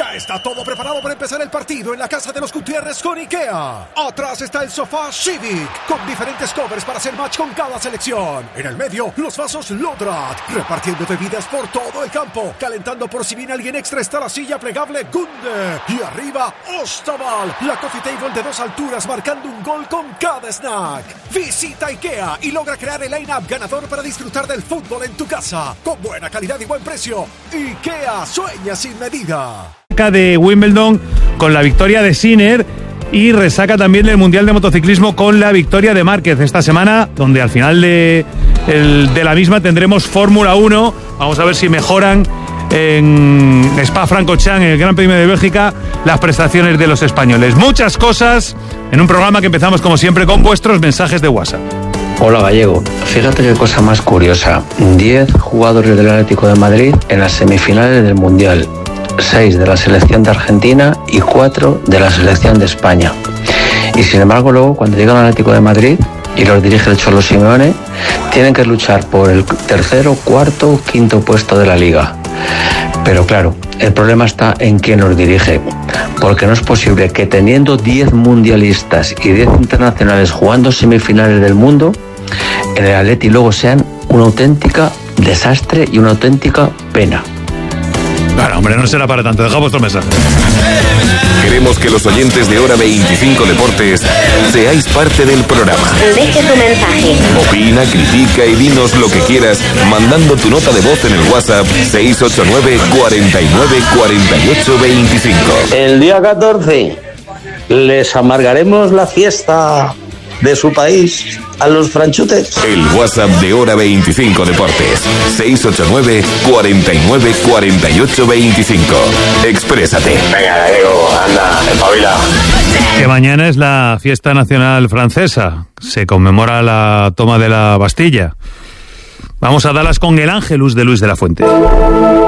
Ya está todo preparado para empezar el partido en la casa de los Gutiérrez con IKEA. Atrás está el sofá Civic, con diferentes covers para hacer match con cada selección. En el medio, los vasos Lodrat, repartiendo bebidas por todo el campo. Calentando por si viene alguien extra está la silla plegable Gunde. Y arriba, Ostaval, la coffee table de 2 alturas marcando un gol con cada snack. Visita IKEA y logra crear el line-up ganador para disfrutar del fútbol en tu casa. Con buena calidad y buen precio. IKEA, sueña sin medida. De Wimbledon con la victoria de Sinner y resaca también del Mundial de Motociclismo con la victoria de Márquez esta semana, donde al final de la misma tendremos Fórmula 1. Vamos a ver si mejoran en Spa-Francorchamps, en el Gran Premio de Bélgica, las prestaciones de los españoles. Muchas cosas en un programa que empezamos como siempre con vuestros mensajes de WhatsApp. Hola Gallego, fíjate qué cosa más curiosa. 10 jugadores del Atlético de Madrid en las semifinales del Mundial. 6 de la selección de Argentina y 4 de la selección de España. Y sin embargo luego cuando llegan al Atlético de Madrid y los dirige el Cholo Simeone, tienen que luchar por el 3º, 4º, 5º puesto de la liga. Pero claro, el problema está en quién los dirige, porque no es posible que teniendo 10 mundialistas y 10 internacionales jugando semifinales del mundo, en el Atleti luego sean una auténtica desastre y una auténtica pena. Bueno, hombre, no será para tanto. Deja vuestro mensaje. Queremos que los oyentes de Hora 25 Deportes seáis parte del programa. Deje tu mensaje. Opina, critica y dinos lo que quieras mandando tu nota de voz en el WhatsApp 689 49 48 25. El día 14 les amargaremos la fiesta de su país a los franchutes. El WhatsApp de Hora 25 Deportes 689 49 48 25. Exprésate. Venga, Gallego, anda, espabila. Que mañana es la fiesta nacional francesa. Se conmemora la toma de la Bastilla. Vamos a darlas con el Ángelus de Luis de la Fuente.